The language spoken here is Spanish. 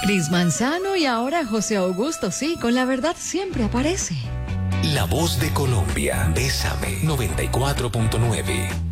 Cris Manzano y ahora José Augusto, sí, con la verdad siempre aparece. La voz de Colombia, Bésame 94.9.